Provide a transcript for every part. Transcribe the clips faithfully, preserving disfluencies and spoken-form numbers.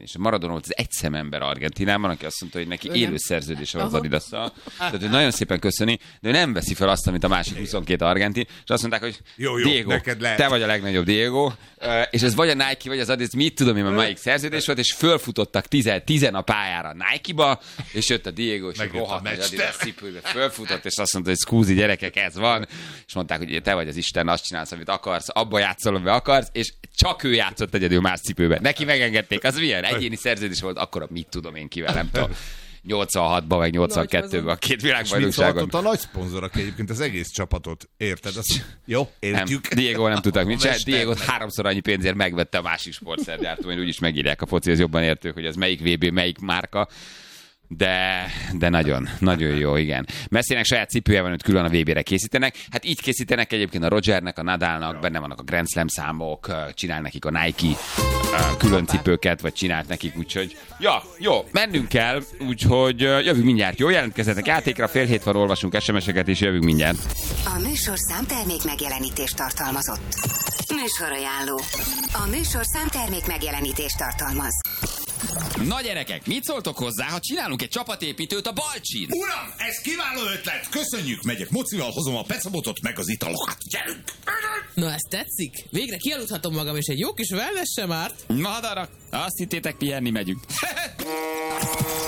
És a Maradona volt az egy szemember Argentinában, aki azt mondta, hogy neki élő szerződése van az Adidasszal. Tehát ő nagyon szépen köszöni, de ő nem veszi fel azt, amit a másik huszonkettő argentin, és azt mondták, hogy jó, jó, Diego, te vagy a legnagyobb Diego, és ez vagy a Nike, vagy az Adidas, mit tudom én, melyik szerződés volt, és fölfutottak tizen, tizen a pályára Nike-ba, és jött a Diego, és rohadt nagy Adidas cipőbe fölfutott, és azt mondta, hogy szkúzi gyerekek, ez van, és mondták, hogy te vagy az Isten, azt csinálsz, amit akarsz, abba játszol, amiben akarsz, és csak ő játszott egyedül más cipőben. Neki megengedték, az milyen egyéni szerződés volt, akkor mit tudom én kivel, nem tudom. nyolcvanhatban, meg nyolcvankettőben a két világbajnokságon. És mit a nagy szponzorok egyébként az egész csapatot, érted? Azt, jó, értjük. Nem, Diego nem tudtak mit csinálni. Diego háromszor annyi pénzért megvette a másik sportszergyártó, hogy úgyis megírják a foci, az jobban értők, hogy ez melyik vé bé, melyik márka. De, de nagyon, nagyon jó, igen. Messinek saját cipője van, őt külön a vé bére készítenek. Hát így készítenek egyébként a Rogernek, a Nadalnak, ja. Benne vannak a Grand Slam számok, csinál nekik a Nike külön cipőket, vagy csinált nekik, úgyhogy ja, jó, mennünk kell, úgyhogy jövünk mindjárt. Jó, jelentkezzetek játékra, fél hét van, olvasunk es em es-eket, és jövünk mindjárt. A műsor számtermék megjelenítést tartalmazott. Műsorajánló. A műsor számtermék megjelenítést tartalmaz. Na gyerekek, mit szóltok hozzá, ha csinálunk egy csapatépítőt a Balcsin? Uram, ez kiváló ötlet! Köszönjük, megyek mocival, hozom a pecabotot meg az italokat. Gyerünk! Na, ez tetszik? Végre kialudhatom magam, és egy jó kis wellness sem árt. Madarak, azt hittétek, pihenni megyünk.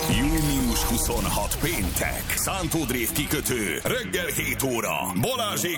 június huszonhatodika péntek. Szántódrév kikötő. Reggel hét óra. Balázsék